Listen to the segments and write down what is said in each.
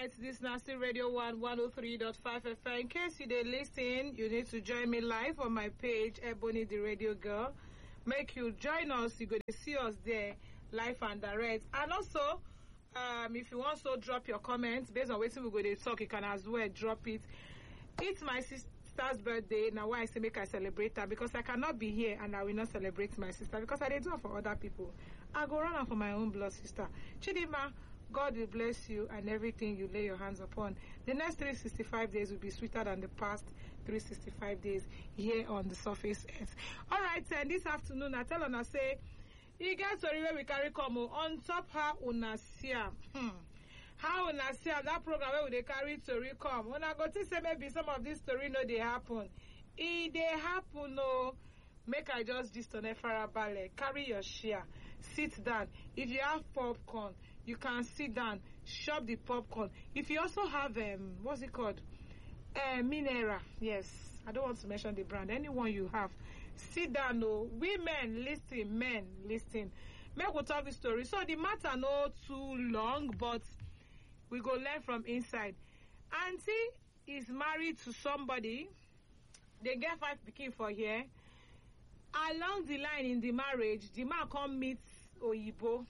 right, this Nasty Radio 103.5 FM. In case you dey listen, you need to join me live on my page, Ebony the Radio Girl. Make you join us, you go to see us there, live and direct. And also, if you want to drop your comments based on what we go to talk, you can as well drop it. It's my sister's birthday. Now why I say make I celebrate her? Because I cannot be here and I will not celebrate my sister because I did do it for other people. I go run out for my own blood sister. Chidima, God will bless you and everything you lay your hands upon. The next 365 days will be sweeter than the past 365 days here on the surface earth. All right, and this afternoon, I tell Una say, you guys sorry where we carry come on top how Una see how Una see that program where they carry story come. Una go to say maybe some of this story no they happen. It they happen no. Make I just gist on Efara Ballet. Carry your share. Sit down. If you have popcorn, you can sit down. Shop the popcorn. If you also have what's it called? Minera. Yes. I don't want to mention the brand. Anyone you have. Sit down. No. Women listen. Men listen. Make we tell the story. So the matter no too long, but we go learn from inside. Auntie is married to somebody. They get 5 pikin for here. Along the line in the marriage, the man come meet Oyibo.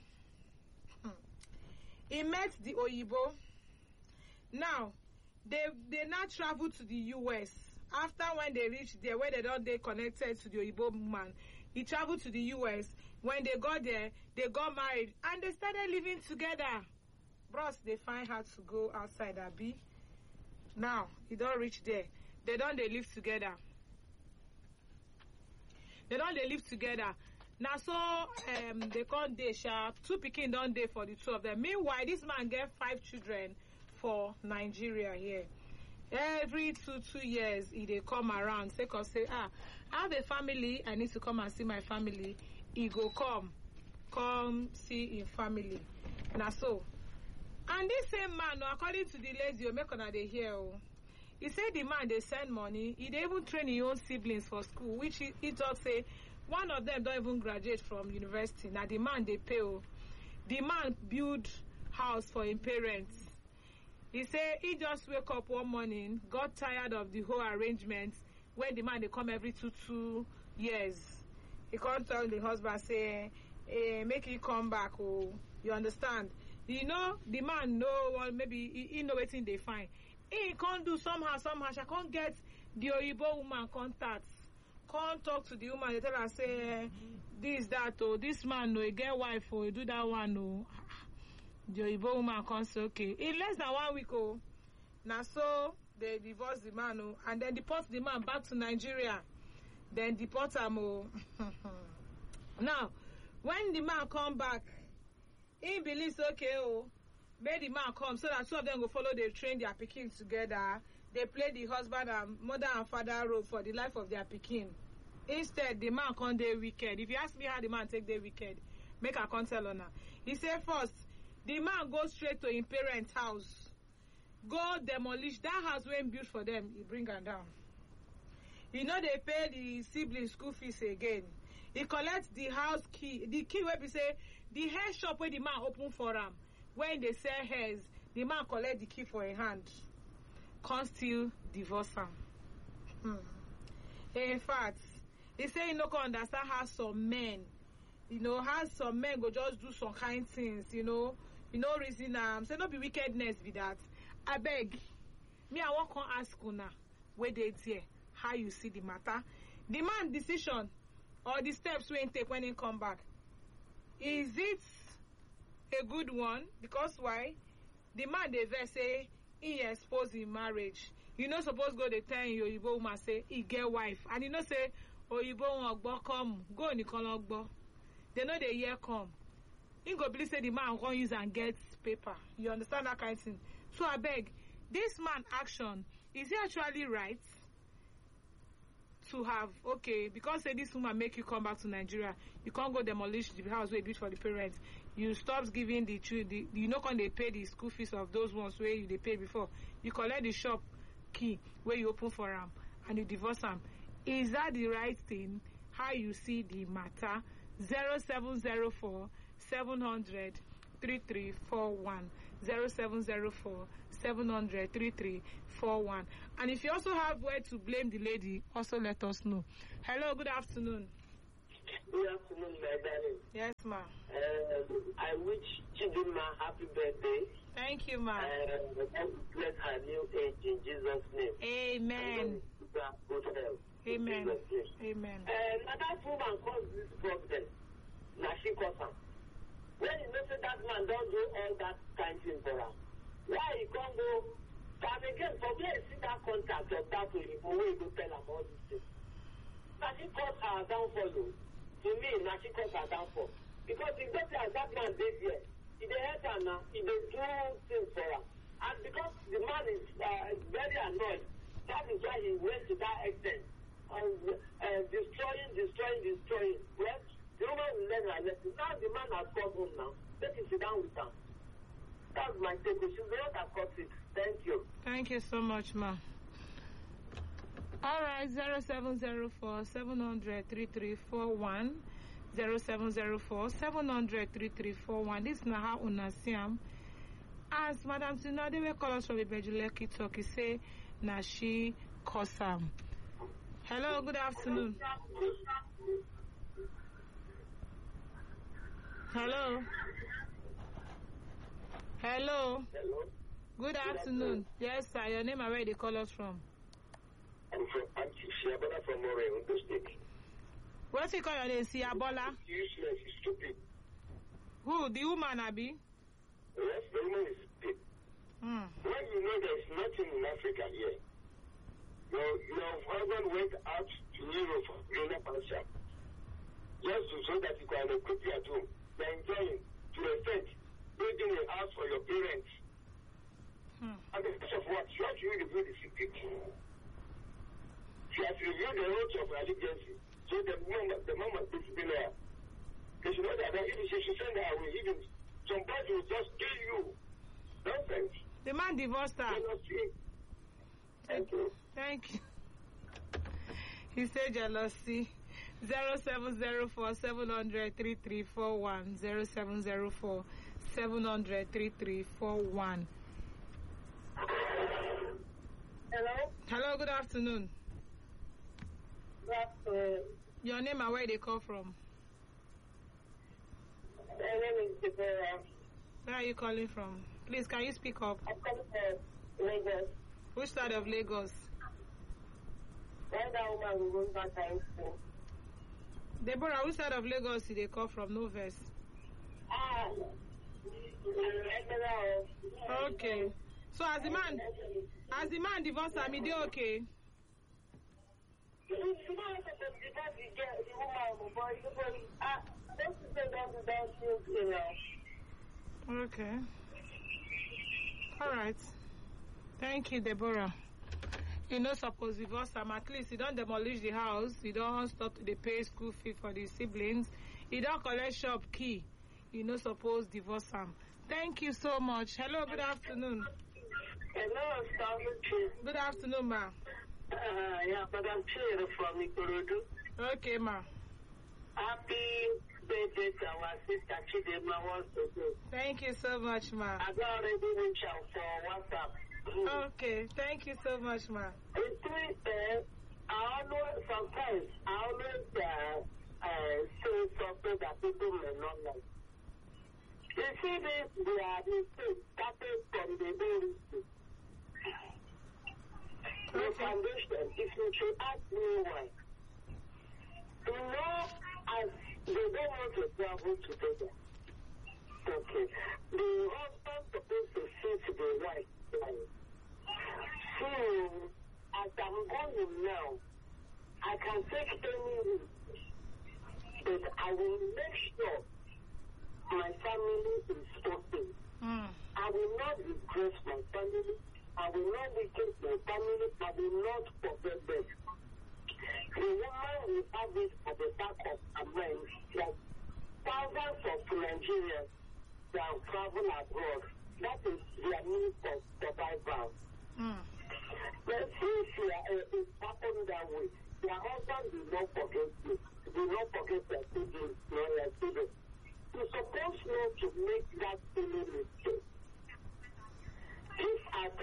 He met the Oyibo. Now, they now travel to the US. After when they reach there, where they don't they connected to the Oyibo man, he traveled to the US. When they got there, they got married and they started living together. Bros, they find hard to go outside Abi. Now, he don't reach there. They live together. They live together. Now so they can't day sharp. 2 pikin don't day for the 2 of them. Meanwhile, this man get 5 children for Nigeria here. Every 2 years they come around. Say I have a family, I need to come and see my family. He go come see in family. Now so. And this same man, according to the lady, make on they hear. He said the man they send money. He they even train his own siblings for school, which he talk say one of them don't even graduate from university. Now the man they pay. The man build house for his parents. He say he just wake up one morning, got tired of the whole arrangement. When the man they come every 2 years, he can't tell the husband say, make him come back. Oh, you understand? You know the man know well maybe he know wetin they find. He can't do somehow. She can't get the Oyibo woman contact. Can't talk to the woman. They tell her say this, that, oh, this man no, he get wife, oh, he do that one, oh. The Oyibo woman can't say okay. In less than 1 week, oh, now so they divorce the man, oh, and then deport the man back to Nigeria. Then deport him, oh. Now, when the man come back, he believes okay, oh. Make the man come so that 2 of them go follow, they train their pikin together. They play the husband and mother and father role for the life of their pikin. Instead, the man can't dey wicked. If you ask me how the man take dey wicked, make I can't tell her. He said first, the man go straight to his parents' house. Go demolish that house when built for them. He bring her down. You know they pay the siblings school fees again. He collects the house key. The key where we say the hair shop where the man open for him. When they sell hairs, the man collect the key for a hand. Can't still divorce him. In fact, he say you know can understand how some men, how some men go just do some kind things, reason say no be wickedness be that. I beg. Me I want to ask una where they there, how you see the matter. The man decision or the steps we take when he come back. Is it a good one? Because why? The man they say he exposed in marriage. You know suppose go they tell your Oyibo woman say he get wife. And you know say Oyibo won't come. Go ni kologbo. They know they hear come. He go believe say the man won't use and get paper. You understand that kind of thing? So I beg, this man action, is it actually right? To have, okay, because say this woman make you come back to Nigeria, you can't go demolish the house where you built for the parents. You stop giving the can they pay the school fees of those ones where they pay before. You collect the shop key where you open for them and you divorce them. Is that the right thing? How you see the matter? 0704 700 3341 0704 700-3341. And if you also have where to blame the lady, also let us know. Hello, good afternoon. Good afternoon, my darling. Yes, ma. I wish Chidinma happy birthday. Thank you, ma. Bless her new age in Jesus' name. Amen. Good health. Amen. Amen. That woman caused this problem. Now she caused her. When you know that man don't do all that kind of thing for her, why he can't go? And again, for me, I see that contact of that way, we go tell him all these things. Now she caused her downfall. To me, now she caused her downfall. Because if that man did here, he dey help her now, he dey do things for her. And because the man is very annoyed, that is why he went to that extent. Destroying. Well, the woman will learn her lesson. Now the man has come home now. Let him sit down with her. That's my take. She will not have got it. Thank you. Thank you so much, ma. All right, 0704-700-3341. 0704-700-3341. This is how una see am. As Madam Tinade we call us from Ibejuleki talk, he say na she cause am. Hello, good afternoon. Hello. Hello. Good afternoon. Yes, sir. Your name and where they call us from? I'm Siabola from Moray, Ondo State. What's he call your name? Siabola? Useless, stupid. Who? The woman, Abi? Yes, the woman is stupid. When you know there's nothing in Africa here, your husband went out to Europe for greener pasture just so that you can equip you at home. You're enjoying to the extent building a house for your parents. And because of what? She has to reveal the secret. She has revealed the oath of allegiance. So the mama is there. Because you know that if she send her away, even somebody will just kill you. Nonsense. The man divorced her. Thank you. Thank you. He said jealousy. 0704-700-3341. 0704-700-3341. Hello? Hello, good afternoon. Good afternoon. Your name and where they call from? My name is Deborah. Where are you calling from? Please, can you speak up? I'm coming from Lagos. Which side of Lagos? When that woman will go back to school. Deborah, which side of Lagos did they call from? No verse. Okay. So as the man divorced her, they okay? Okay. All right. Thank you, Deborah. You know, suppose divorce them, at least you don't demolish the house, you don't stop to pay school fee for the siblings, you don't collect shop key, you know, suppose divorce them. Thank you so much. Hello, good afternoon. Hello, good afternoon, ma. Yeah, Madam Chair from Ikorodu. Okay, ma. Happy birthday to our sister Chidinma once again. Thank you so much, ma. I already reached out for WhatsApp. Okay, thank you so much, ma. Sometimes I always say something that people may not like. You see this, they are mistakes started from the very the foundation, if you should ask me why. You know, as they don't want to travel together. Okay. The husband supposed to sit to the wife. So, as I'm going now, I can take any risk, but I will make sure my family is okay. I will not regret my family. I will not weaken my family. I will not forget them. The woman will have it at the back of her mind that thousands of Nigerians that travel abroad, that is their means of survival. But since it happened that way, their husband will not forget you. Will not forget their siblings, nor their children. You're supposed not to make that silly mistake. If at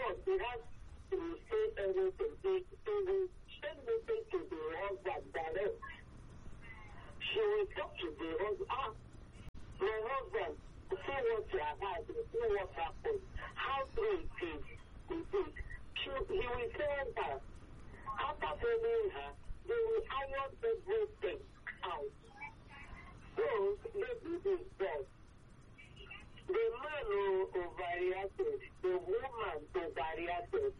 overreacted. The woman overreacted.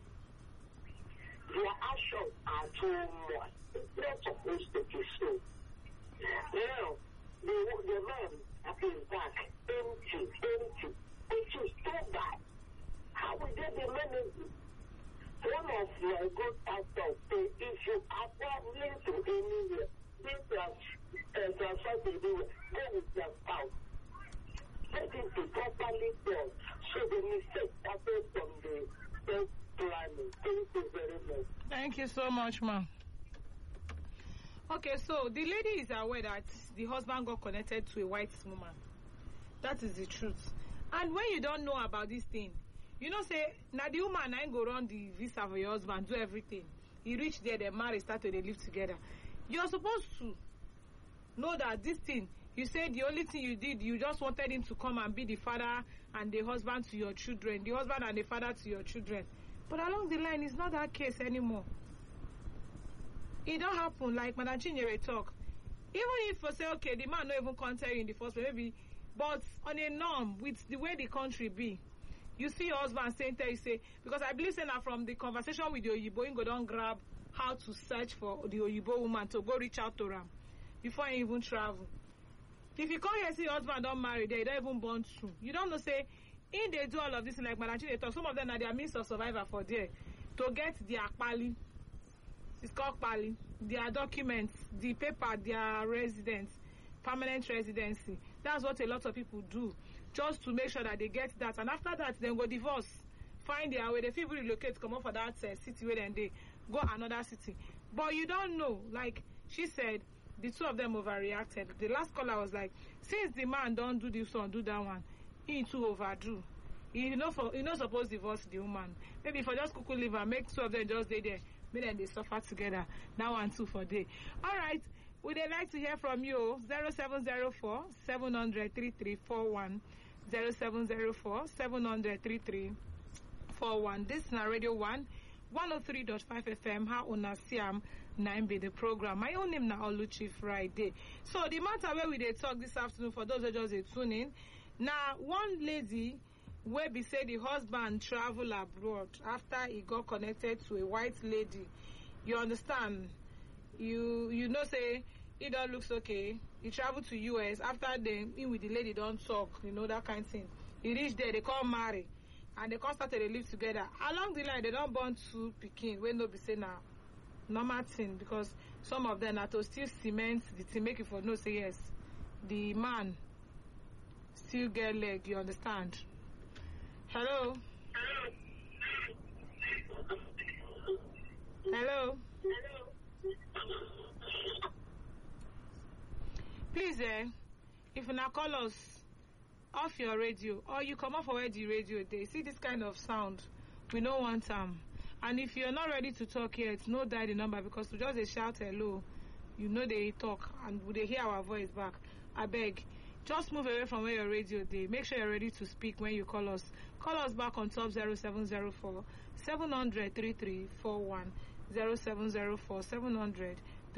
Their actions are too much. It's not supposed to be so. Now, the man is back empty, which is so bad. How will they be managed? One of my good pastors say, if you are traveling to anywhere, please transfer to anywhere, go with your spouse. Let it be properly done. So the mistake started from the first planning. Thank you very much. Thank you so much, ma'am. Okay, so the lady is aware that the husband got connected to a white woman. That is the truth. And when you don't know about this thing, you know, say, now the woman ain't go run the visa for your husband, do everything. He reach there, they marry, start to they live together. You're supposed to know that this thing, you said the only thing you did, you just wanted him to come and be the father and the husband to your children, the husband and the father to your children. But along the line, it's not that case anymore. It don't happen like Madam Chinyere talk. Even if you say, okay, the man not even contact you in the first place, maybe, but on a norm, with the way the country be, you see your husband saying, you say, because I believe saying that from the conversation with the Oyibo, you go down grab how to search for the Oyibo woman to go reach out to her before you even travel. If you come here and see your husband don't marry, they don't even born soon. You don't know, say, in they do all of this, like Madam Chinyere talk, some of them are their means of survival for there to get their pali. It's called pali. Their documents, the paper, their residence, permanent residency. That's what a lot of people do, just to make sure that they get that. And after that, then go divorce, find their way. They feel relocate, come up for that city where then they go another city. But you don't know. Like she said, the two of them overreacted. The last caller was like, since the man don't do this one, do that one, he too overdo. He not supposed to divorce the woman. Maybe for just cuckoo leave and make two of them just stay there. Maybe then they suffer together. Now and two for day. All right. Would they like to hear from you? 0704 700 3341. 0704 700 3341. This is Radio 1 103.5 FM. How una siam 9B the program. My own name na Oluchi Friday. So the matter where we they talk this afternoon for those who just tune in. Now one lady where be say the husband travel abroad after he got connected to a white lady. You understand? You know say it all looks okay. He traveled to US after them in with the lady don't talk, you know, that kind of thing. He reached there, they come marry and they come start to live together. Along the line they don't born two pikin when no be say now normal thing, because some of them are to still cement the thing, make it for no say yes. The man still get leg, you understand? Hello? Hello? Please, if you now call us off your radio, or you come off where the radio they see this kind of sound, we don't want them. And if you're not ready to talk yet, no dial the number, because we just they shout hello, you know they talk and they hear our voice back. I beg, just move away from where your radio they. Make sure you're ready to speak when you call us. Call us back on top 0704 700 3341. 0704 700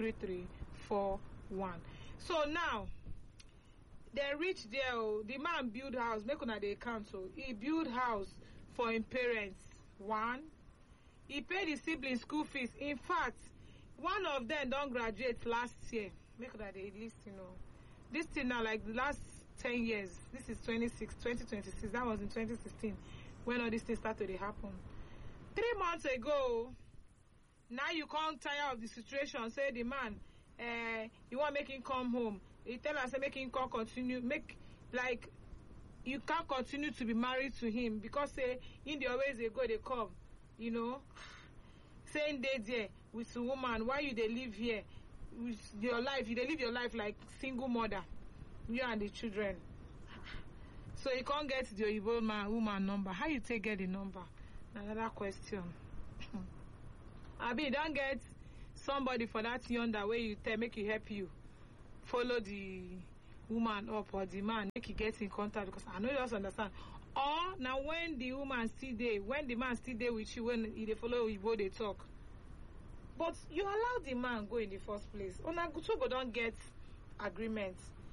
3341. So now, they reach there, the man build house, make una the account, so he build house for his parents. One, he paid his siblings school fees. In fact, one of them don't graduate last year. Make una the list, you know. This thing now, like the last 10 years, this is 2026, that was in 2016, when all these things started to happen. 3 months ago, now you can't tire of the situation, say the man, you want to make him come home. He tell us, make him come continue, make, like, you can't continue to be married to him, because, say, in the always they go, they come, you know, saying they there with a woman, why you they live here with your life, you they live your life like single mother, you and the children. So you can't get the Oyibo woman number. How you take get the number? Another question. Abi, don't get somebody for that yonder way you tell, make it help you follow the woman up, or the man make you get in contact, because I know you just understand. Or now when the woman still there, when the man still there with you, when they follow Oyibo they talk. But you allow the man go in the first place. Una two go don't get agreement.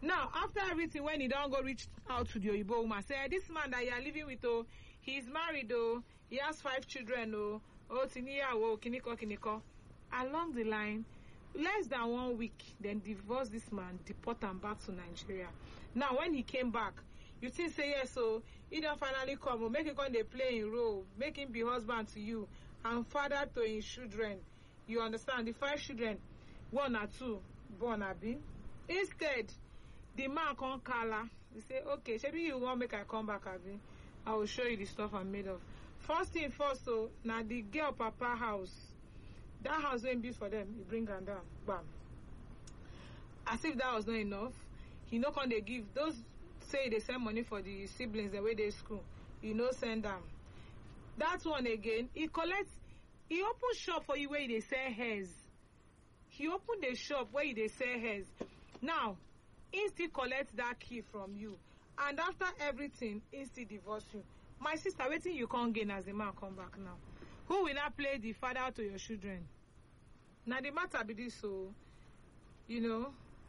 Now, after everything, when he don't go reach out to the Oyibo woman, say, this man that you are living with, oh, he's married, oh, he has 5 children, oh, tiniyawo, kiniko. Along the line, less than 1 week, then divorce this man, deport him back to Nigeria. Now, when he came back, you think say yes, so he don't finally come, make him come they play in role, make him be husband to you and father to his children. You understand? The 5 children, 1 or 2 born abi. Instead, the man come kala. He say, okay, maybe you want make I come back abi. I will show you the stuff I'm made of. First thing first, so now the girl papa house. That house when built for them, he bring them down. Bam. As if that was not enough, he no come they give those say they send money for the siblings the way they school. He no send them. That one again, he open shop for you where they sell hairs. He open the shop where they sell hairs. Now, he still collect that key from you. And after everything, he still divorce you. My sister, waiting you can't gain as the man come back now. Who will not play the father to your children? Now the matter be this, so, you know.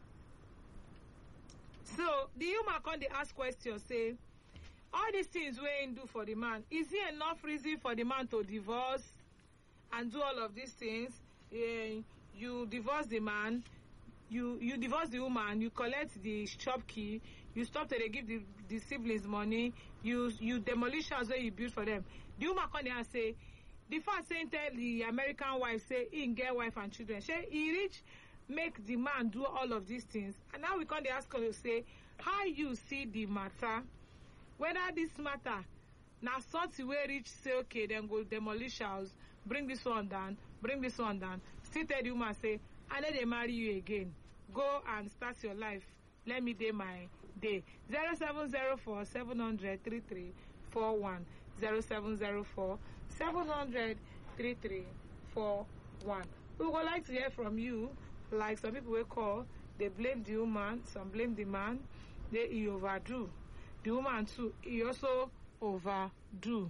So, the human come they ask questions, say, all these things we ain't do for the man, is it enough reason for the man to divorce and do all of these things? You divorce the man, you divorce the woman, you collect the shop key, you stop till they give the siblings money, you demolish house where you build for them. The woman come there and say, the fact saying tell the American wife, say he get wife and children. Say he reach make the man do all of these things. And now we come to ask her to say, how you see the matter? Whether this matter now something where reach say okay, then go demolish house, bring this one down, still tell the woman say, I let they marry you again. Go and start your life. Let me day my day. 0704 700 3341 0704 700 3341. We would like to hear from you. Like some people will call, they blame the woman, some blame the man. He overdo. The woman too, he also overdo.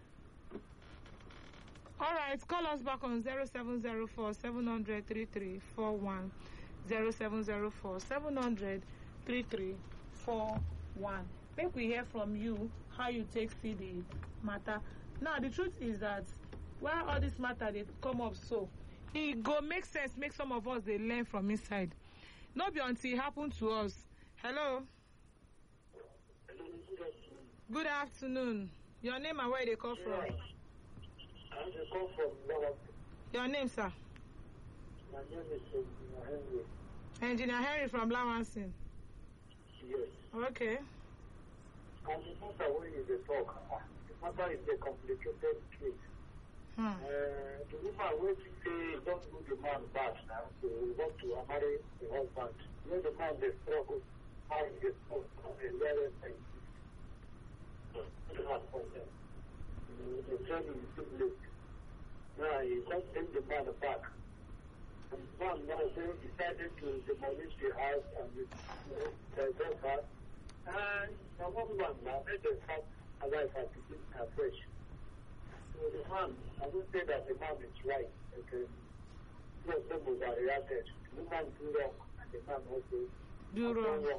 Alright, call us back on 0704 700 3341 0704 700 3341. Make we hear from you how you take see the matter. Now the truth is that why all this matter they come up so it go make sense, make some of us they learn from inside. Not be until it happen to us. Hello. Good afternoon. Your name and where they call from? I call from Lawansin. Your name, sir? My name is Engineer Henry. Engineer Henry from Lawansin. Yes. Okay. And the matter when you talk, the matter is a complicated case. The woman will say don't do the man back now, so we want to marry the husband. When the man they struggle, how is the very thing. The training is too late. Now he can't take the man back. And the man now decided to demolish the house and divert her. And the woman now made the house alive and begin afresh. So the man, I would say that the man is right. Okay. Two of them overreacted. The woman do wrong and the man also do wrong.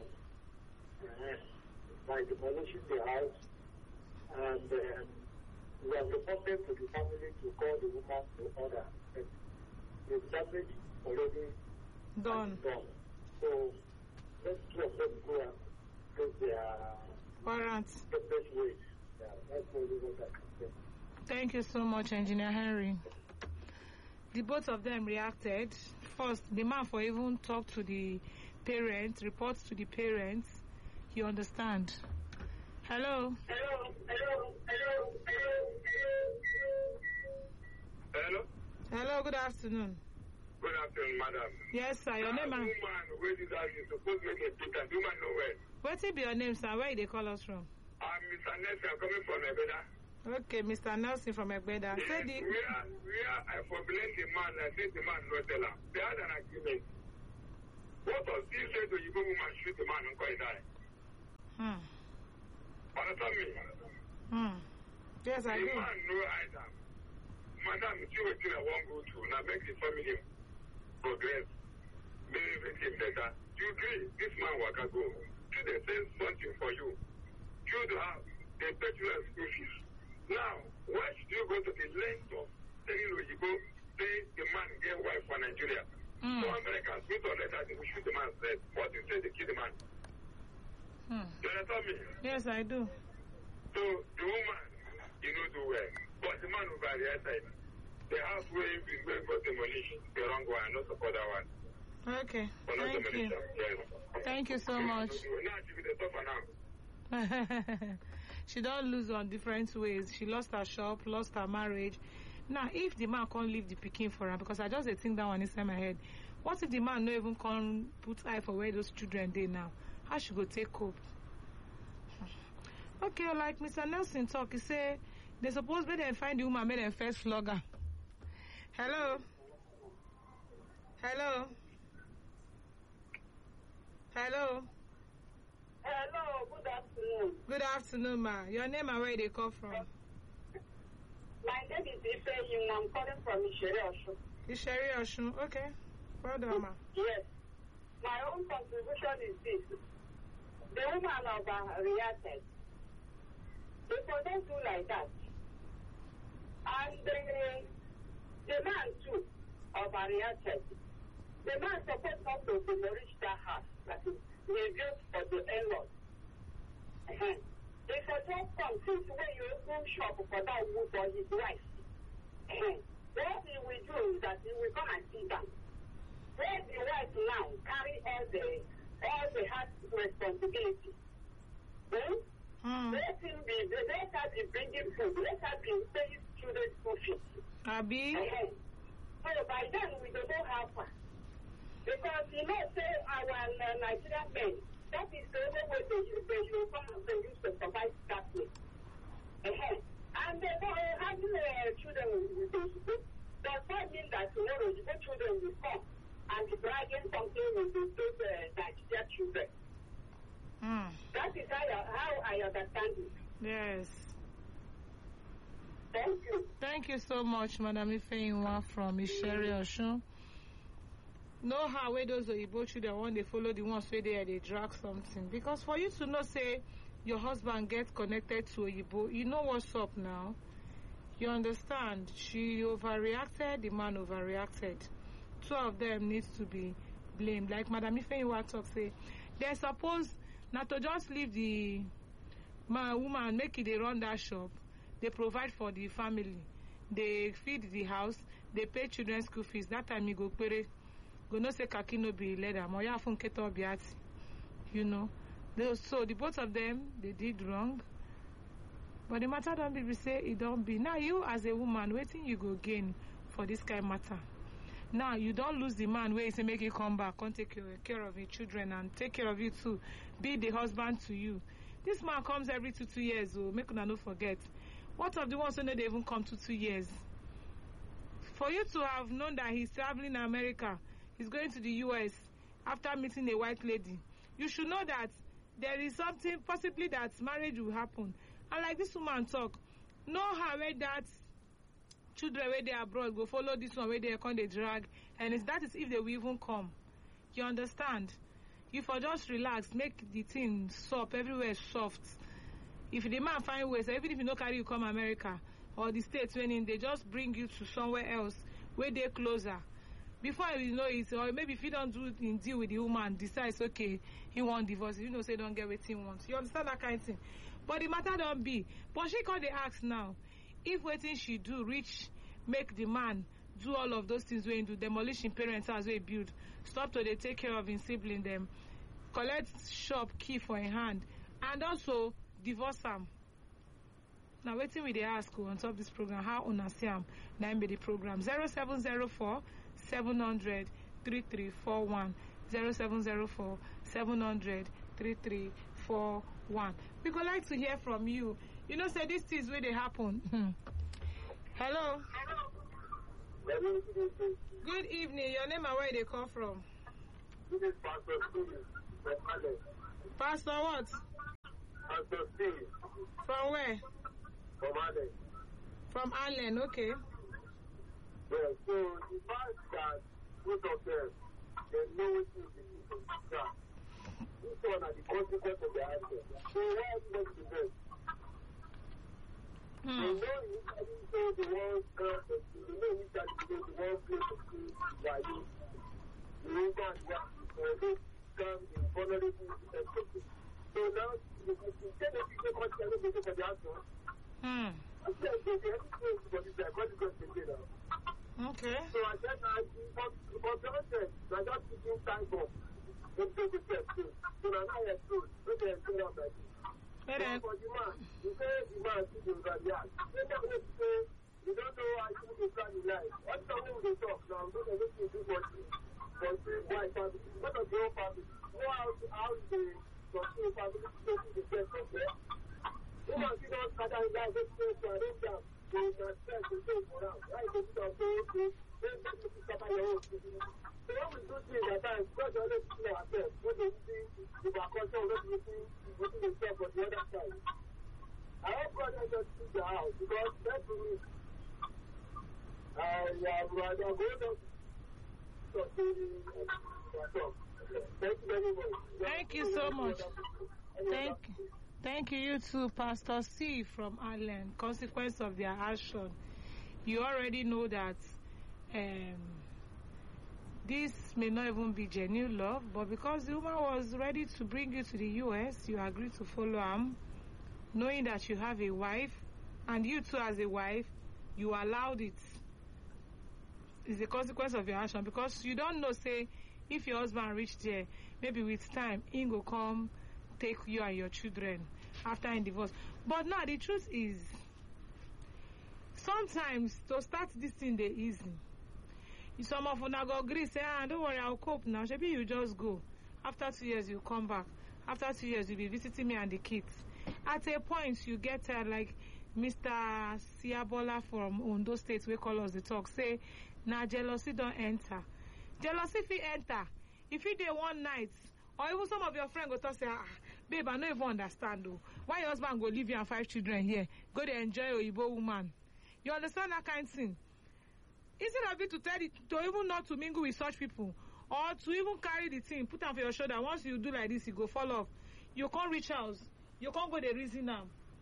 By demolishing the house, and we have reported to the family to call the woman to order. The damage already done. So let two of them go and take their warrants. The best way. Yeah, that's only what I can say. Thank you so much, Engineer Henry. The both of them reacted. First, the man for even talk to the parents, reports to the parents. You understand? Hello. Hello. Hello. Good afternoon. Good afternoon, madam. Yes, sir. Your name? Woman, where is that? You supposed to make a picture. Woman, nowhere. What will be your name, sir? Where they call us from? I'm Mr. Nelson. I'm coming from Egbeda. Okay, Mr. Nelson from Egbeda. Yes, where I forbid the man, I said the man not tell her. They had an agreement. What was he said to you, woman, shoot the man and go and die? Understand me? Yes, I do. The man know either. Madam, you will I won't go to now make the family progress, make everything better. you agree, this man waka go. Do they say something for you? You have the bachelor school fees. Now, why should you go to the length of telling Oyibo, say the man get wife for Nigeria? So Americans, we don't let that we shoot the man said. What you say, they kill the man. Do you understand me? Yes, I do. So the woman, you know, do well. But the man who by the other side, the house where you been going for demolition, the wrong one, not support that one. Okay. But not Thank you. yes. Thank you so much. Now she will suffer now. She don't lose on different ways. She lost her shop, lost her marriage. Now, if the man can't leave the pikin for her, because I just think that one inside my head. What if the man no even can't put eye for where those children they now? How she go take cope? Okay, like Mr. Nelson talk, he say they suppose make them find the woman, make them first flog her. Hello? Hello? Hello? Hello, good afternoon. Good afternoon, ma. Your name and where they come from? My name is Ifeyim. I'm calling from Isheri Osun. Isheri Osun. Okay. Well done, ma. Yes. My own contribution is this. The woman overreacted. People don't do like that. And the man too overreacted. The man supposed not to demolish that house that is reserved for the in-laws. If I just come, since when you open shop for that wood for his wife, what he will do is that he will come and sit down. Where the wife now carry all the house responsibility. Let her be bringing food. Let her be paying students school fees. Abi? So by then we don't know how far. Because you know, say our Nigerian men, that is the only way they come and they use to survive that way. And they don't having children with this. Does not mean that tomorrow the children will come and be bragging something with those Nigerian children. That is how I understand it. Yes. Thank you. Thank you so much, Madam Ifeyinwa from Isheri Osun. Know how where those Oyibo children when they follow the ones where they drag something. Because for you to know, say, your husband gets connected to Oyibo, you know what's up now. You understand? She overreacted, the man overreacted. Two of them needs to be blamed. Like Madam Ifeyinwa talk, say, they're supposed not to just leave the woman, make it they run that shop. They provide for the family. They feed the house. They pay children's school fees. That time you go pere. Go no say kaki no be leather. Moya fun keto biati. You know. So the both of them, they did wrong. But the matter don't be say it don't be. Now you as a woman, waiting you go gain for this kind of matter. Now you don't lose the man where he say make you come back, come take care of your children and take care of you too. Be the husband to you. This man comes every 2 years, oh, make una no forget. What of the ones who know they even come 2 years? For you to have known that he's traveling in America, he's going to the US after meeting a white lady, you should know that there is something possibly that marriage will happen. And like this woman talk, know how where that children where they are abroad go follow this one where they come they drag, and that is if they will even come. You understand? You for just relax, make the thing soft, everywhere soft. If the man find ways, even if you don't carry you come America or the States when they just bring you to somewhere else where they're closer. Before you know it, or maybe if you don't deal with the woman, decides okay, he won't divorce, you know, say don't get what he wants. You understand that kind of thing? But the matter don't be. But she called the ask now. If waiting she do reach, make the man do all of those things when do demolition parents as we build, stop to they take care of his sibling them, collect shop key for a hand, and also divorce am. Now waiting with the ask on top this program how una see am na be the program 0704 700 3341 0704 700 3341. We would like to hear from you. You know, say these things where they happen. Hello. Good evening. Your name and where they come from? This is Pastor Steve from Allen. Pastor what? Pastor Steve. From where? From Allen. From Allen, okay. Yeah, so the fact that both of them they know what to do from the start. This one are the consequence of their action. So why is it the best? They know which are the ones they know which are the ones play the school value. The over and what they come in vulnerable situations. So now, instead of people constantly waiting for the answer, I said they have to go for this consequence again now. Okay. So I said, for Johnson, I just putting time for them to be kept too. So now I have to look at it out like this. For the man, you say the man is in the yard. They don't know to say, you don't know how you can plan in life. What's the way they talk now? I'm going to look into what my family, what of your family? Know how they continue family taking the best of them. You know, you don't gather in life, just say to arrange them. They will stress the same for now. Right? They don't go to then they will cover your own. So when we do things at times, God always see ourselves. When they see the culture, when they see the stuff on the other side. I hope God has just see the house because that's for me. I'm going to thank you very much. Thank you so much. Thank you, you too, Pastor C from Ireland. Consequence of their action. You already know that this may not even be genuine love, but because the woman was ready to bring you to the US, you agreed to follow him, knowing that you have a wife, and you too as a wife, you allowed it. It's the consequence of your action because you don't know, say, if your husband reached there, maybe with time, he will come take you and your children after a divorce. But now the truth is, sometimes to start this thing, they easy. Some of una go agree, say, don't worry, I'll cope now. Maybe you just go. After 2 years, you come back. After 2 years, you'll be visiting me and the kids. At a point, you get like Mr. Siabola from Ondo State, we call us the talk, say, now jealousy don't enter. Jealousy if you enter, if you day one night, or even some of your friends go talk say, babe, I don't even understand though. Why your husband go leave you and 5 children here? Go to enjoy your Igbo woman. You understand that kind of thing? Instead of it to tell it, to even not to mingle with such people, or to even carry the thing, put them for your shoulder. Once you do like this, you go fall off. You can't reach house. You can't go the reason now.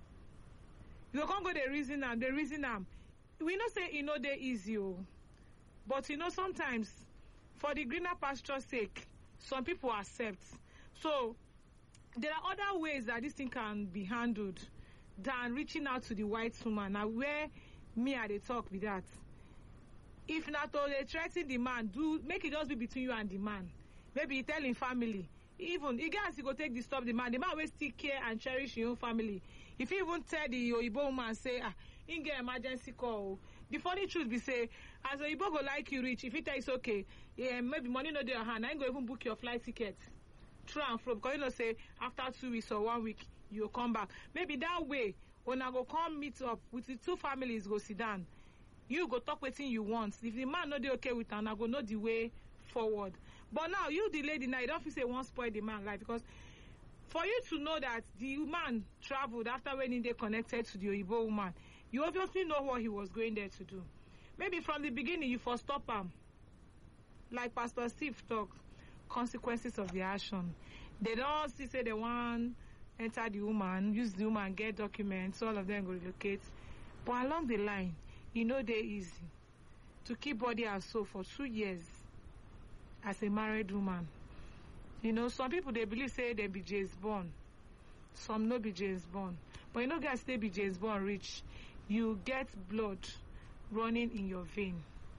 You can't go the reason now. The reason now. We not say they easy, but sometimes for the greener pasture's sake, some people accept. So there are other ways that this thing can be handled than reaching out to the white woman. Now where me and they talk with that. If not they threaten the man, make it just be between you and the man. Maybe you tell him family. Even you guys, you go take disturb the man. The man will still care and cherish your own family. If you even tell the Oyibo woman say, in get emergency call. The funny truth be say, as Oyibo go like you reach, if he tell it's okay, maybe money not there hand, I ain't go even book your flight ticket. True and from, because say after 2 weeks or 1 week you'll come back. Maybe that way when I go come meet up with the two families, go sit down. You go talk with him you want. If the man not dey okay with him, I go know the way forward. But now you the lady now, you don't feel say one spoil the man life because for you to know that the man traveled after when they connected to the Oyibo woman, you obviously know what he was going there to do. Maybe from the beginning you first stop him. Like Pastor Steve talked, consequences of the action. They don't see say they want enter the woman, use the woman, get documents, all of them go relocate. But along the line, they easy to keep body and soul for 2 years as a married woman. Some people they believe say they be James Bond. Some no be James Bond. But guys, they be James Bond rich. You get blood running in your vein.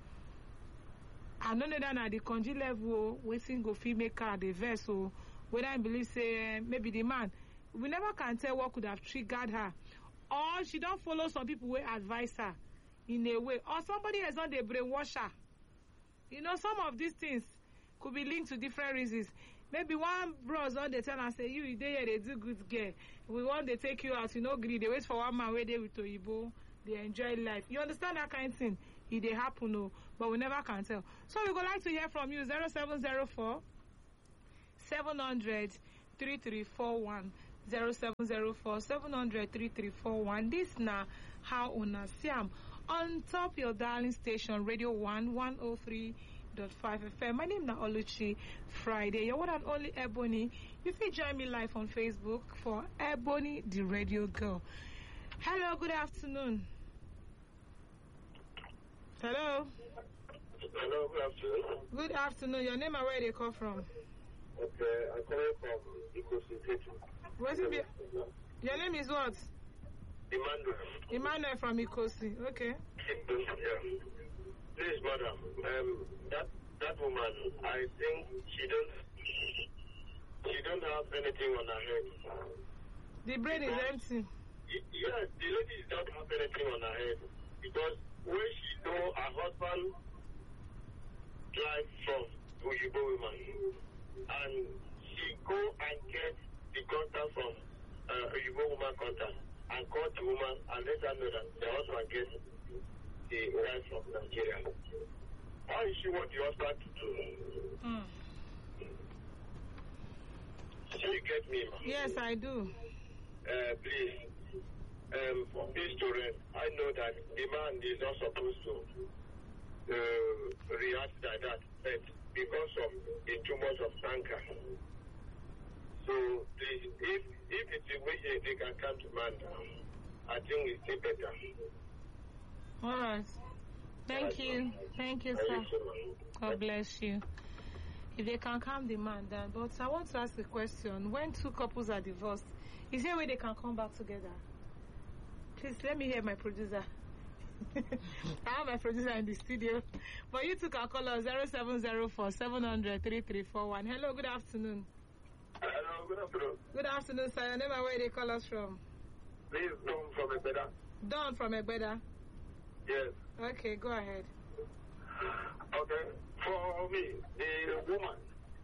And none of that at the conji level, waiting go feel make her the vessel. Whether I believe say maybe the man, we never can tell what could have triggered her. Or she don't follow some people who advise her in a way. Or somebody has done the brainwash her. Some of these things could be linked to different reasons. Maybe one bros on the tell and say, you there they do good girl. We want to take you out, greedy. They wait for one man where they with Oyibo. They enjoy life. You understand that kind of thing? It happen, but we never can tell. So we would like to hear from you 0704 700 3341 0704 700 3341. This now how una see am on top your darling station Radio 1 103.5 FM. My name is Oluchi Friday. Your one and only Ebony. You can join me live on Facebook for Ebony the Radio Girl. Hello, good afternoon. Hello. Hello, good afternoon. Good afternoon. Your name and where they come from? Okay, I'm calling from Ikosi. What's it be? Your name is what? Emmanuel. Emmanuel from Ikosi. Okay. Yeah. Please, madam, that woman, I think she don't have anything on her head. The brain is empty. Yes, the lady don't have anything on her head because when she know her husband drive from Oyibo woman and she go and get the contact from Oyibo woman contact and call the woman and let her know that the husband gets the wife from Nigeria. How is she want the husband to do? So you get me, ma? Yes, I do. Please, for this children, I know that the man is not supposed to react like that, but because of the too much of anger. So please, if it's a way they can come to man, I think it's still better. All right. Thank you. Thank you, sir. God bless you. If they can calm the man down. But I want to ask a question. When two couples are divorced, is there a way they can come back together? Please let me hear my producer. I have my producer in the studio. But you two can call us 0704 700 3341. Hello, good afternoon. Hello, good afternoon. Good afternoon, sir. Your name and where they call us from? Please, Don from Egbeda. Don from Egbeda. Yes. Okay, go ahead. Okay. For me, the woman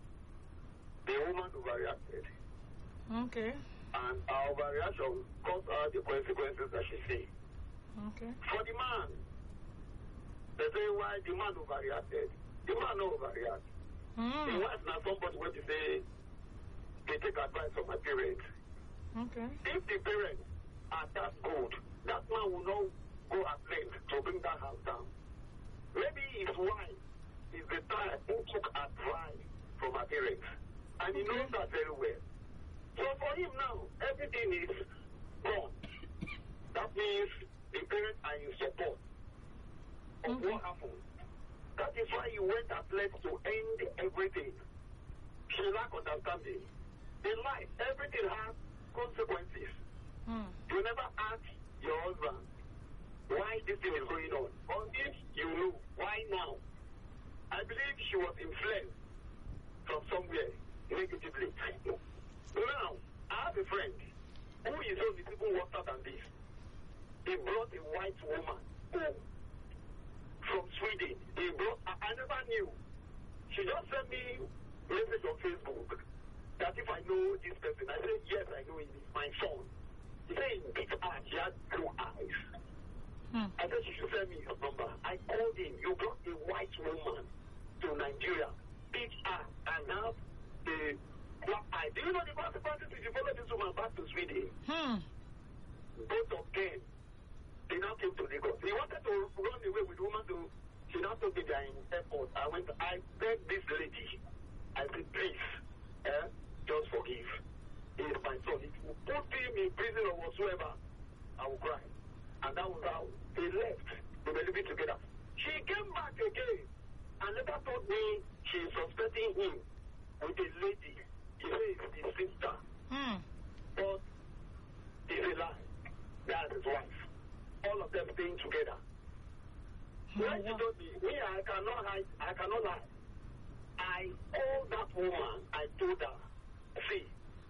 overreacted. Okay. And our overreaction caused her the consequences that she see. Okay. For the man, they say why the man overreacted. The man no overreact. The wife now somebody when they say they take advice from my parents. Okay. If the parents are that good, that man will not go at length to bring that house down. Maybe his wife is the type who took advice from her parents. And he knows that very well. So for him now, everything is gone. That means the parents are in support of what happened. That is why he went at length to end everything. She lack understanding. In life, everything has consequences. You never ask your husband why this thing is going on. On this, you know. Why now? I believe she was influenced from somewhere negatively. Now, I have a friend who is only even worse than this. He brought a white woman home from Sweden. He brought, I never knew. She just sent me a message on Facebook that if I know this person, I said, yes, I know him. He's my son. He said, he beat her. She had blue eyes. I said, she should send me his number. I called him. You brought a white woman to Nigeria, beat her, and now the black eye. Do you know the consequences if you follow this woman back to Sweden? Both of them, they now came to Lagos. He wanted to run away with the woman to, she now told me they are in airport. I begged this lady. I said, please, just forgive. He is my son. If you put him in prison or whatsoever, I will cry. And that was how they left. They were living together. She came back again and later told me she is suspecting him with a lady. He says his sister. But it's a lie. That's his wife. All of them staying together. When she told me, I cannot hide, I cannot lie. I called that woman, I told her, see,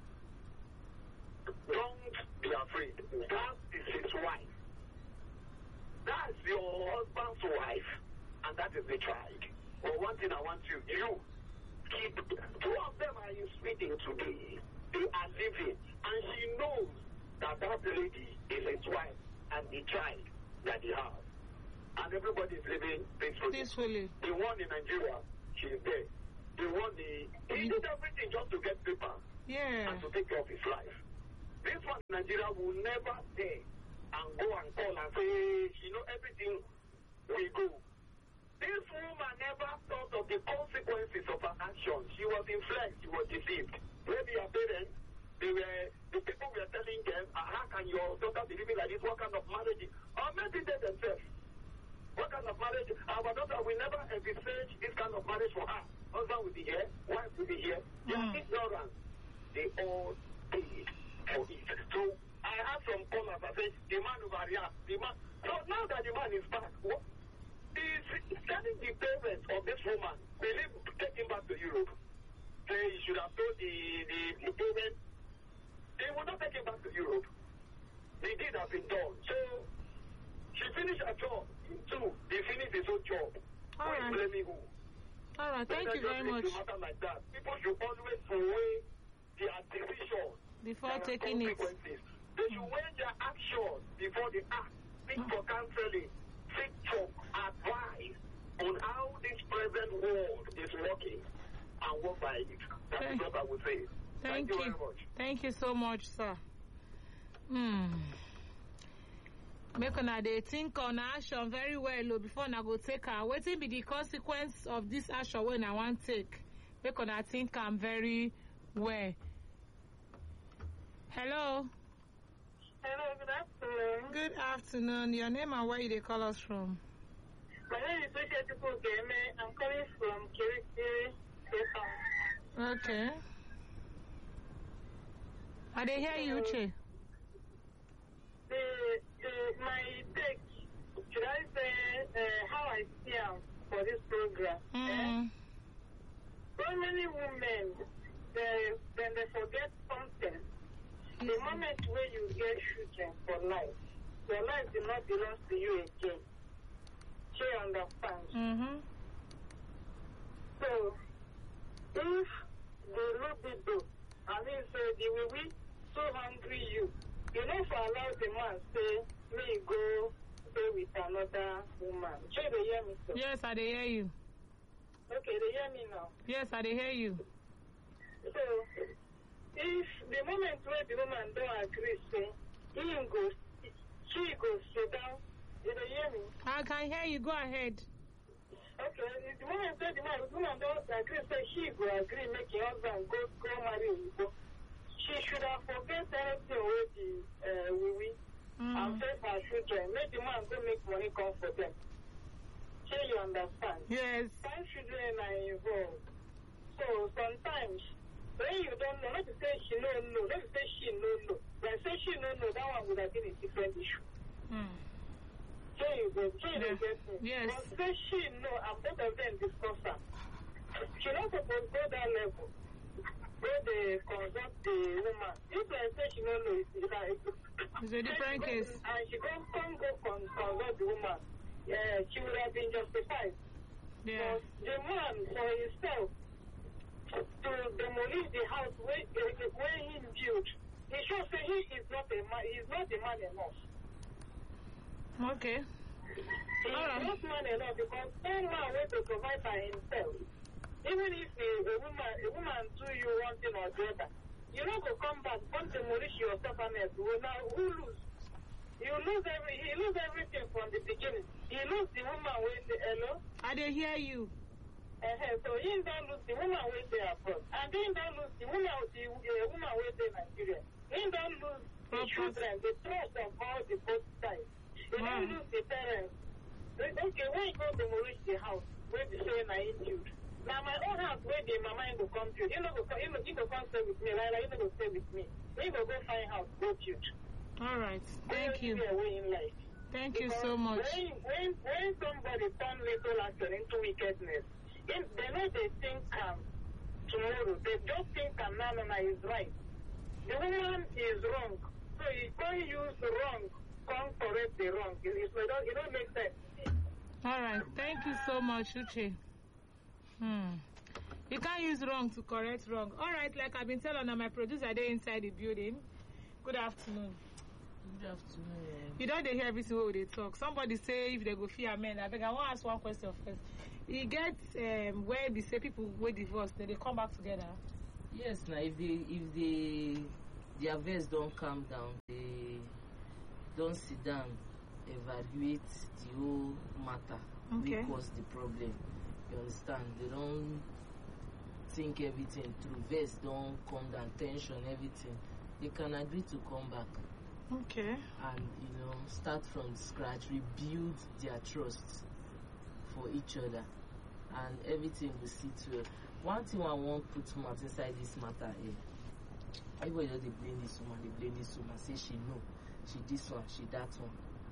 don't be afraid. That is his wife. That's your husband's wife, and that is the child. But one thing I want you keep, two of them are in Sweden today. They are living, and she knows that lady is his wife and the child that he has. And everybody is living peacefully. The one in Nigeria, she is there. The one, he did everything just to get paper and to take care of his life. This one in Nigeria will never dare and go and call and say, everything will go. This woman never thought of the what kind of marriage, or maybe they themselves. What kind of marriage? Our daughter will never envisage this kind of marriage for her. Husband will be here, wife will be here. They are ignorant. They all pay for it. So I have some callers that say, the man overreact. So now that the man is back, what? He's telling the parents of this woman, believe, take him back to Europe. Say he should have told the parents, they will not take him back to Europe. The deed has been done. So she finished her job. Too. He finished his own job. All right. Blaming who? All right. Thank you very much. Matter like that. People should always weigh their decisions before taking it. They should weigh their actions before they act. Seek for counseling. Seek for advice on how this present world is working and work by it. That is what I would say. Thank you very much. Thank you so much, sir. Make una dey think on action very well before una go take am. Wetin be the consequence of this action wey una wan take? Make una think am very well. Hello. Hello, good afternoon. Good afternoon. Your name and where you dey call us from? My name is Uche Game. I'm calling from Kirikiri, Cape. Okay. I dey hear you, Uche. My take, should I say, how I see for this program. So many women, when they forget something, the moment where you get children for life, your life will not belong to you again. Do you understand? So, if the libido, I mean, say, the we so hungry you know, for allow the man say, me go stay with another woman. Sure, they hear me, sir? Yes, I dey hear you. Okay, they hear me now. Yes, I dey hear you. So, if the moment where the woman don't agree, say, she goes sit down, did they hear me? I can hear you. Go ahead. Okay, if the moment where the woman don't agree, say, she go agree, make your husband go marry you. She should have forget anything with the we and save her children. Make the man go make money come for them. So you understand? Yes. Some children are involved. So sometimes when you don't know, not to say she no, not to say she no. When say she no, that one would have been a different issue. So you go, get me. Yes. But say she no, and both of them discuss her. She not supposed to go that level. Where they consult the woman. If I say she don't know, it's a different case. And she can't go consult the woman. She would have been justified. Yeah. But the man for himself to demolish the house where he built, he should say he is not a man. He is not a man enough. Okay. He is not man enough because no man will to provide by himself. Even if a woman do you one thing or the other, you know go come back, come demolish your stubbornness. Now who lose? He lose everything from the beginning. He lose the woman with the hello. I dey hear you. So he don't lose the woman with the abroad, and he don't lose the woman with the Nigeria. He don't lose the children, the trust of all the both sides. He don't lose the parents. Okay, when you go demolish the house, where the saying I build. Now my own house where the mama ain't go come to. You know go come stay with me, Lila, you know go stay with me. You go find house, go build. All right. Thank you. Thank you so much. When somebody turn little action into wickedness, they know they think tomorrow. They just think now is right. The woman is wrong. So you can't use the wrong, can't correct the wrong. It don't make sense. All right. Thank you so much, Uche. You can't use wrong to correct wrong. All right, like I've been telling my producer, they're inside the building. Good afternoon. Good afternoon. You don't hear everything where they talk. Somebody say if they go fear men. I think I want to ask one question first. You get where they say people were divorced, they come back together. Yes, now if their verse don't calm down, they don't sit down, evaluate the whole matter. Okay. What caused the problem? You understand? They don't think everything through. Verse don't come down, tension, everything. They can agree to come back. Okay. and start from scratch, rebuild their trust for each other, and everything will see to. One thing I want put mouth inside this matter here. Everybody just dey blame this woman, say she know, she this one, she that one.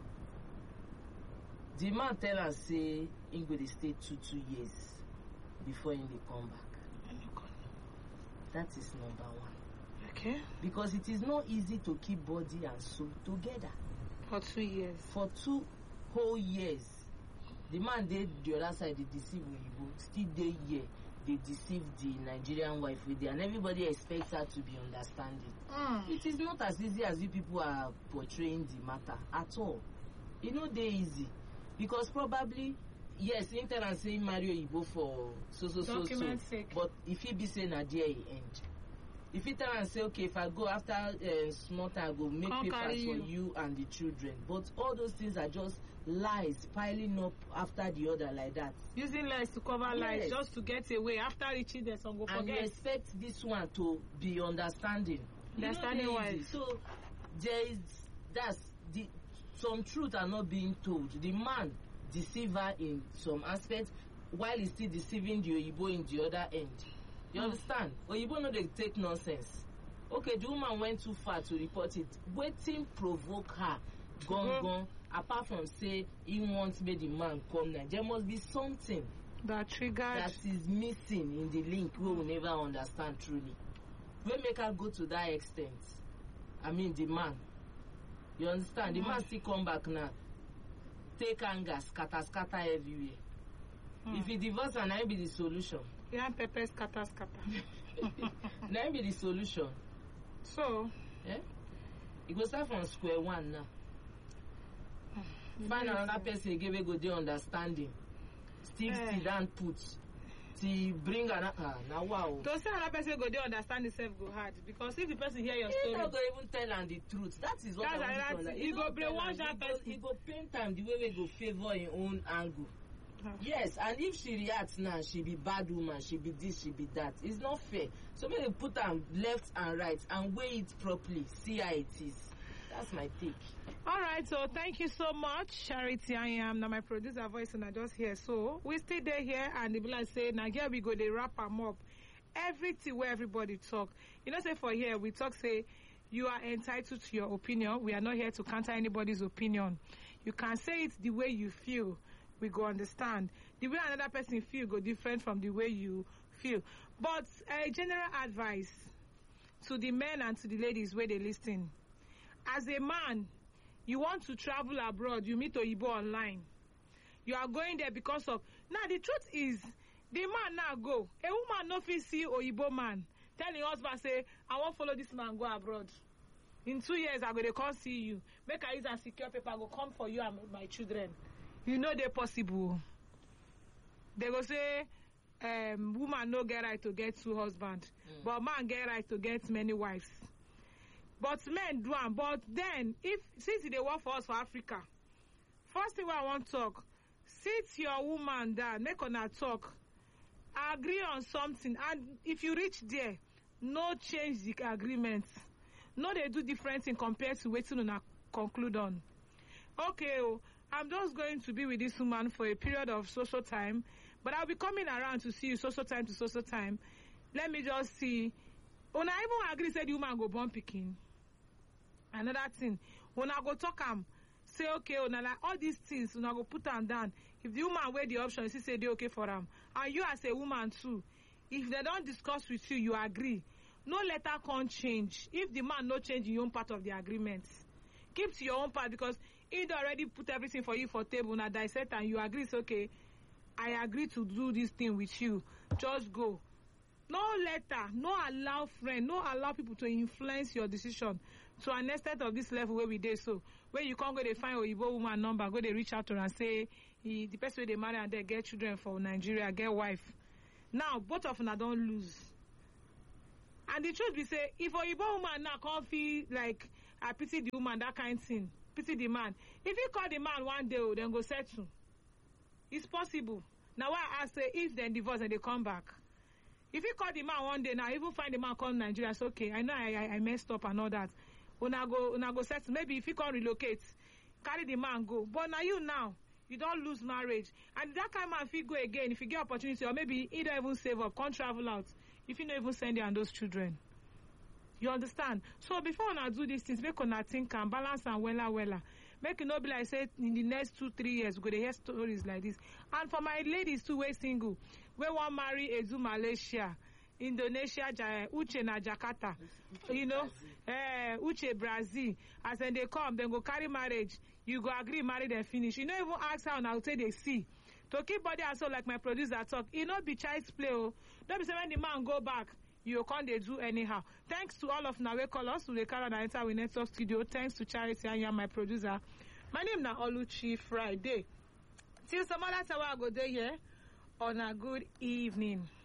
The man tell her say he go dey stay 2 years before he dey come back. That is number one. Okay. Because it is not easy to keep body and soul together. For 2 years. For 2 whole years. The man dey the other side, they deceive Oyibo, still dey here, they deceive the Nigerian wife with there, and everybody expects her to be understanding. It is not as easy as you people are portraying the matter at all. It no dey easy. Because probably, yes, Inter and say marry Oyibo for so, sake. but if he be say na there he end. If he tell and say, okay, if I go after small time, I go make papers for you and the children. But all those things are just lies piling up after the other like that. Using lies to cover lies just to get away. After reaching there, some go forget. And you expect this one to be understanding. Understanding why. So there is some truth are not being told. The man deceive her in some aspects while he's still deceiving the Oyibo in the other end. You understand? Oyibo no dey take nonsense. Okay, the woman went too far to report it. Wetin provoke her gone apart from say he wants make the man come now. There must be something that triggered that is missing in the link we will never understand truly. We make her go to that extent. I mean the man. You understand? The man still come back now. Take anger, scatter everywhere. If he divorce her, now be the solution. Yeah, pepper scatter. Now be the solution. So, it go start from square one now. Find another person give go dey understanding. Still sit down put. To bring another now wow. To say another person go dey understand itself go hard because if the person hear your story, he not go even tell am the truth. That is what I want to he go brainwash that person. He go paint am the way we go favor his own angle. Yes, and if she reacts now, she be bad woman, she be this, she be that. It's not fair. So maybe put them left and right and weigh it properly. See how it is. That's my take. All right, so thank you so much, Charity. I am now my producer voice and I just hear. So we stay there here and the like say now here we go they wrap them up. Everything where everybody talk. You know, say for here we talk say you are entitled to your opinion. We are not here to counter anybody's opinion. You can say it the way you feel. We go understand. The way another person feel go different from the way you feel. But a general advice to the men and to the ladies where they listen. As a man, you want to travel abroad, you meet Oyibo online. You are going there because of... Now, the truth is, the man now go. A woman no fit see Oyibo man. Tell the husband, say, I won't follow this man go abroad. In 2 years, I go to come see you. Make I use and secure paper, I go come for you and my children. You know they're possible. They go say, woman no get right to get 2 husbands, but man get right to get many wives. But men do am. But then, since they work for us for Africa, first thing I want to talk, sit your woman down, make una talk, agree on something, and if you reach there, no change the agreement. No, they do different thing compared to waiting on a conclude on. Okay, I'm just going to be with this woman for a period of social time, but I'll be coming around to see you social time to social time. Let me just see. When I even agree, say the woman go born picking. Another thing, when I go talk say okay, like all these things, when I go put them down. If the woman weigh the option, she say they okay for them. And you as a woman too, if they don't discuss with you, you agree. No letter can't change. If the man not change your own part of the agreement, keep to your own part because he already put everything for you for table. Now dissect and you agree, it's okay. I agree to do this thing with you. Just go. No letter, no allow friend, no allow people to influence your decision to an extent of this level where we did so. Where you can't go to find Oyibo woman number, go to reach out to her and say the person they marry and they get children for Nigeria, get wife. Now both of them don't lose. And the truth be say, if Oyibo woman now can't feel like I pity the woman, that kind of thing, pity the man. If you call the man one day, then go settle. It's possible. Now why I say if they divorce and they come back. If you call the man one day, now even find the man come Nigeria, it's okay. I know I messed up and all that. una go settle. Maybe if you can relocate, carry the man go. But now you don't lose marriage. And that kind of man, if you go again, if you get opportunity, or maybe he don't even save up, can't travel out, if you don't even send you and those children. You understand? So before una do these things, make una think and balance and wella. Make it not be like, say, in the next 2-3 years, we're going to hear stories like this. And for my ladies too, we're single, we want marry Edu Malaysia, Indonesia, Uche na Jakarta, you know, Uche Brazil. As then they come, then go carry marriage. You go agree, marry, then finish. You don't even ask how now say they see. To keep body also like my producer talk, it not be child's play. Don't be saying when the man go back, you can't they do anyhow. Thanks to all of Nawe callers who they call and enter with Network Studio. Thanks to Charity and my producer. My name na Oluchi Friday. Till some other time I go there here on a good evening.